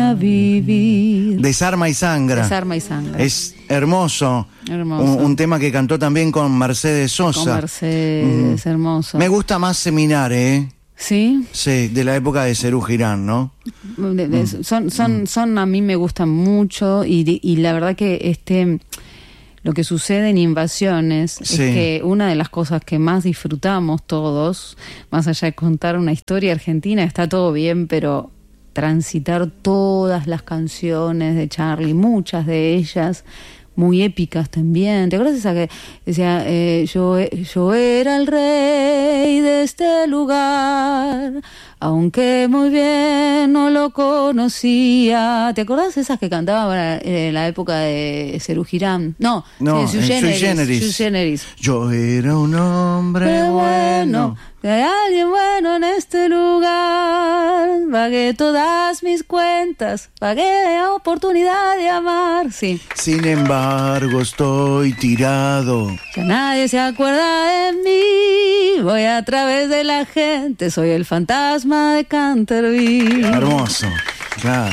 para vivir. Desarma y sangra. Desarma y sangra. Es hermoso. Hermoso. Un tema que cantó también con Mercedes Sosa. Con Mercedes, hermoso. Me gusta más Seminar, ¿Sí? Sí, de la época de Serú Girán, ¿no? Son a mí me gustan mucho y la verdad que lo que sucede en Invasiones Sí. es que una de las cosas que más disfrutamos todos, más allá de contar una historia argentina, está todo bien, pero transitar todas las canciones de Charly, muchas de ellas muy épicas también. ¿Te acuerdas esa que decía yo era el rey de este lugar, aunque muy bien no lo conocía? ¿Te acordás esas que cantaba en la época de Serú Girán? No, Sui Generis. Sui Generis. Yo era un hombre Qué bueno. que hay alguien bueno en este lugar. Pagué todas mis cuentas, pagué oportunidad de amar. Sí. Sin embargo, estoy tirado. Ya nadie se acuerda de mí. Voy a través de la gente. Soy el fantasma de Canterville. Hermoso. Claro.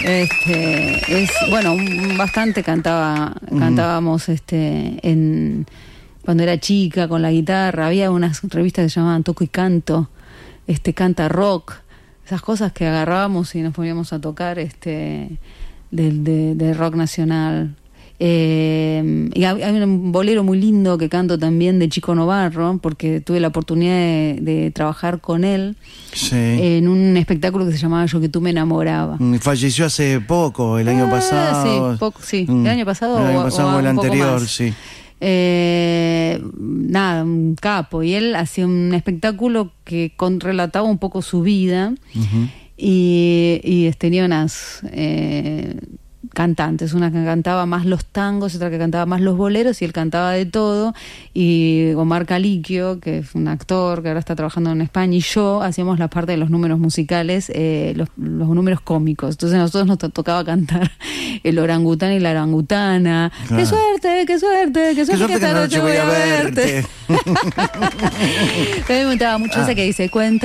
Bastante cantábamos cuando era chica con la guitarra. Había unas revistas que se llamaban Toco y Canto, Canta Rock, esas cosas que agarrábamos y nos poníamos a tocar de rock nacional. Y hay un bolero muy lindo que canto también de Chico Novarro, porque tuve la oportunidad de trabajar con él en un espectáculo que se llamaba Yo que tú me enamoraba. Falleció hace poco, el año pasado. El año pasado o el anterior, sí. Un capo, y él hacía un espectáculo que relataba un poco su vida. Uh-huh. y tenía unas cantantes, una que cantaba más los tangos, otra que cantaba más los boleros, y él cantaba de todo, y Omar Caliquio, que es un actor que ahora está trabajando en España, y yo hacíamos la parte de los números musicales, los números cómicos. Entonces a nosotros nos tocaba cantar el orangután y la orangutana. Claro. ¡Qué suerte, qué suerte, qué suerte que esta noche voy a verte! A mí me gustaba mucho esa que dice, cuenta